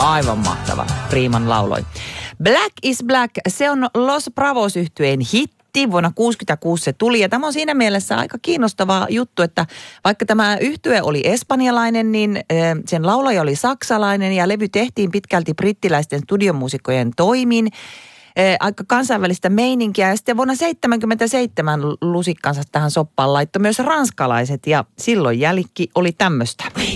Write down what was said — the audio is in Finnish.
Aivan mahtava. Freeman lauloi. Black is Black, se on Los Bravos-yhtyeen hitti. Vuonna 1966 se tuli ja tämä on siinä mielessä aika kiinnostava juttu, että vaikka tämä yhtye oli espanjalainen, niin sen laulaja oli saksalainen ja levy tehtiin pitkälti brittiläisten studiomuusikojen toimin. Aika kansainvälistä meininkiä ja sitten vuonna 1977 lusikkansa tähän soppaan laittoi myös ranskalaiset ja silloin jälki oli tämmöistä.